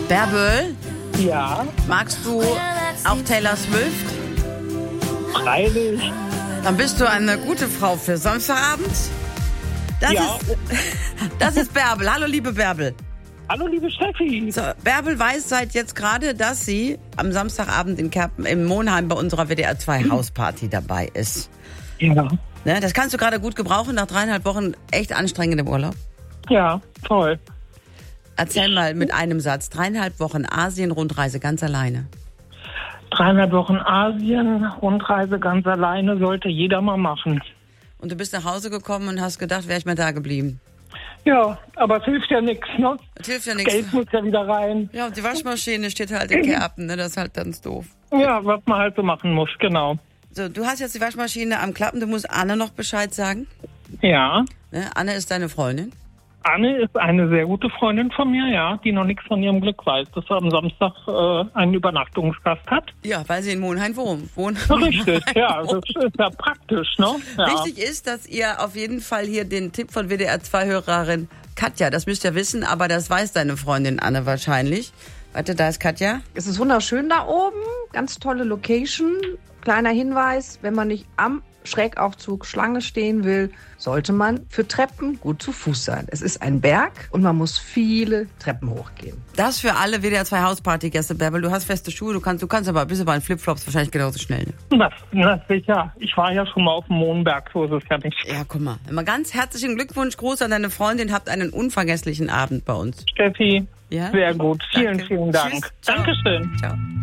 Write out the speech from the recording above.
Bärbel, Ja, magst du auch Taylor Swift? freilich. Dann bist du eine gute Frau für Samstagabend. Ja. Das ist Bärbel. Hallo, liebe Bärbel. Hallo, liebe Steffi. So, Bärbel weiß seit jetzt gerade, dass sie am Samstagabend in Kerpen im Monheim bei unserer WDR 2 Hausparty dabei ist. Ja. Ne, das kannst du gerade gut gebrauchen nach 3,5 Wochen echt anstrengendem Urlaub. Ja, toll. Erzähl mal mit einem Satz. 3,5 Wochen Asien-Rundreise ganz alleine. 3,5 Wochen Asien, Rundreise ganz alleine, sollte jeder mal machen. Und du bist nach Hause gekommen und hast gedacht, wäre ich mal da geblieben. Ja, aber es hilft ja nichts, ne? Das hilft ja nichts. Geld muss ja wieder rein. Ja, und die Waschmaschine steht halt in Kerpen, ne? Das ist halt ganz doof. Ja, was man halt so machen muss, genau. So, du hast jetzt die Waschmaschine am Klappen, du musst Anne noch Bescheid sagen. Ja. Ne? Anne ist deine Freundin. Anne ist eine sehr gute Freundin von mir, ja, die noch nichts von ihrem Glück weiß, dass sie am Samstag einen Übernachtungsgast hat. Ja, weil sie in Monheim wohnt. Richtig, ja, das ist ja praktisch, ne? Ja. Wichtig ist, dass ihr auf jeden Fall hier den Tipp von WDR 2-Hörerin Katja, das müsst ihr wissen, aber das weiß deine Freundin Anne wahrscheinlich. Warte, da ist Katja. Es ist wunderschön da oben, ganz tolle Location. Kleiner Hinweis, wenn man nicht am Schrägaufzug Schlange stehen will, sollte man für Treppen gut zu Fuß sein. Es ist ein Berg und man muss viele Treppen hochgehen. Das für alle WDR 2 Hausparty-Gäste, Bärbel. Du hast feste Schuhe, du kannst aber bis über in Flipflops wahrscheinlich genauso schnell. Ne? Na sicher, ich war ja schon mal auf dem Mohnberg, so ist es ja nicht. Ja, guck mal. Immer ganz herzlichen Glückwunsch, Gruß an deine Freundin. Habt einen unvergesslichen Abend bei uns. Steffi, Ja? sehr gut. Danke. Vielen Dank. Tschüss. Ciao. Dankeschön. Ciao.